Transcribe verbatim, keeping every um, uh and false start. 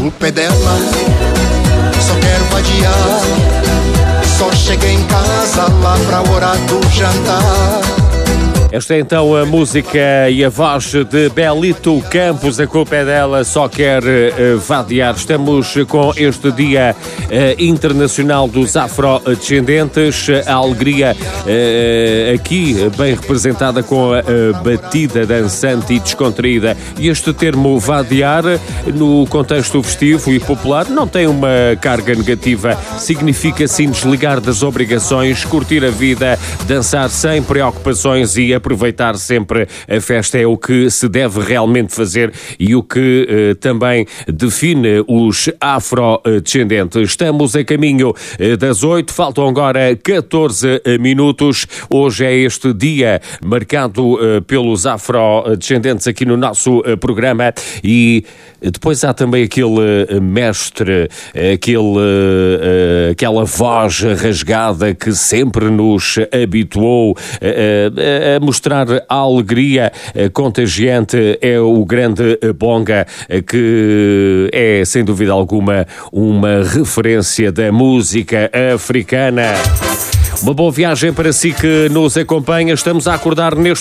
culpa é dela. Só quero vadiar, só cheguei em casa lá pra hora do jantar. Esta é então a música e a voz de Belito Campos, a culpa é dela, só quer uh, vadiar. Estamos com este Dia uh, Internacional dos Afrodescendentes, a alegria uh, aqui bem representada com a uh, batida dançante e descontraída. E este termo vadiar, no contexto festivo e popular, não tem uma carga negativa, significa sim desligar das obrigações, curtir a vida, dançar sem preocupações e aproveitar sempre a festa é o que se deve realmente fazer e o que eh, também define os afrodescendentes. Estamos a caminho eh, das oito, faltam agora catorze minutos. Hoje é este dia marcado eh, pelos afrodescendentes aqui no nosso eh, programa e depois há também aquele mestre, aquele, aquela voz rasgada que sempre nos habituou a, a mostrar a alegria contagiante. É o grande Bonga, que é sem dúvida alguma uma referência da música africana. Uma boa viagem para si que nos acompanha. Estamos a acordar neste